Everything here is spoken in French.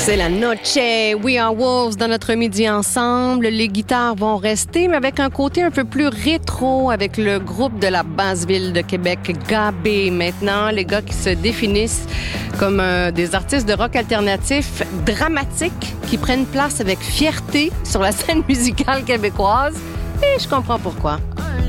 C'est la noche. We are Wolves dans notre midi ensemble. Les guitares vont rester, mais avec un côté un peu plus rétro avec le groupe de la basse ville de Québec, Gabé. Maintenant, les gars qui se définissent comme des artistes de rock alternatif dramatiques qui prennent place avec fierté sur la scène musicale québécoise. Et je comprends pourquoi.